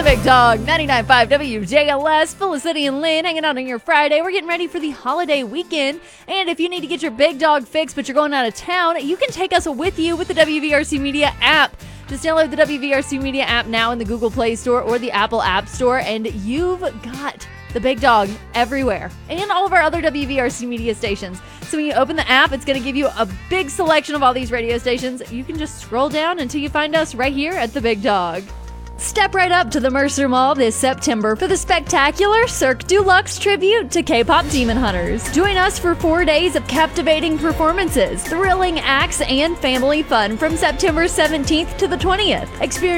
Big Dog, 99.5 WJLS, Felicity and Lynn hanging out on your Friday. We're getting ready for the holiday weekend. And if you need to get your Big Dog fix, but you're going out of town, you can take us with you with the WVRC Media app. Just download the WVRC Media app now in the Google Play Store or the Apple App Store, and you've got the Big Dog everywhere, and all of our other WVRC Media stations. So when you open the app, it's going to give you a big selection of all these radio stations. You can just scroll down until you find us right here at the Big Dog. Step right up to the Mercer Mall this September for the spectacular Cirque du Luxe tribute to K-pop Demon Hunters. Join us for 4 days of captivating performances, thrilling acts, and family fun from September 17th to the 20th. Experience